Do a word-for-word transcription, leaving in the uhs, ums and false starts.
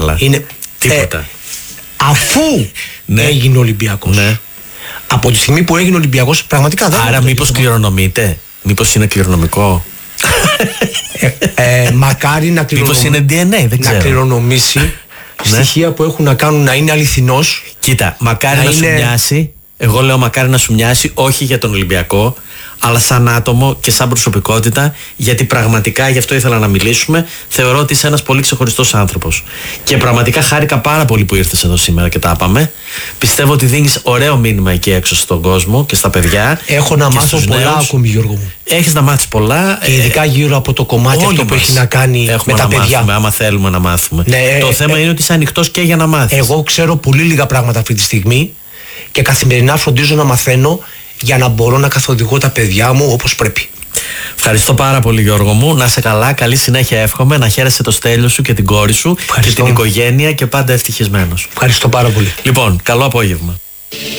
καλά. Είναι, Τίποτα. Ε, αφού ναι. έγινε Ολυμπιακός. Ναι. Από τη στιγμή που έγινε Ολυμπιακός, πραγματικά δεν. Άρα, μήπως κληρονομείται, μήπως είναι κληρονομικό. ε, ε, μακάρι να, μήπως είναι ντι εν έι, δεν ξέρω. να κληρονομήσει στοιχεία που έχουν να κάνουν να είναι αληθινός. Κοίτα, μακάρι να, να, είναι... σου μοιάσει. Εγώ λέω μακάρι να σου μοιάσει, όχι για τον Ολυμπιακό, αλλά σαν άτομο και σαν προσωπικότητα, γιατί πραγματικά, γι' αυτό ήθελα να μιλήσουμε, θεωρώ ότι είσαι ένας πολύ ξεχωριστός άνθρωπος. Και πραγματικά χάρηκα πάρα πολύ που ήρθες εδώ σήμερα και τα είπαμε. Πιστεύω ότι δίνεις ωραίο μήνυμα εκεί έξω στον κόσμο και στα παιδιά. Έχω να μάθω πολλά νέους. ακόμη, Γιώργο μου. Έχεις να μάθεις πολλά. Και ειδικά γύρω από το κομμάτι αυτό που έχει να κάνει έχουμε με τα να παιδιά. Μάθουμε, άμα θέλουμε να μάθουμε. Ναι, το ε, θέμα ε, είναι ότι είσαι ανοιχτός και για να μάθεις. Εγώ ξέρω πολύ λίγα πράγματα αυτή τη στιγμή και καθημερινά φροντίζω να μαθαίνω για να μπορώ να καθοδηγώ τα παιδιά μου όπως πρέπει. Ευχαριστώ πάρα πολύ, Γιώργο μου. Να είσαι καλά, καλή συνέχεια εύχομαι. Να χαίρεσαι το στέλιο σου και την κόρη σου. Ευχαριστώ. Και την οικογένεια και πάντα ευτυχισμένος. Ευχαριστώ πάρα πολύ. Λοιπόν, καλό απόγευμα.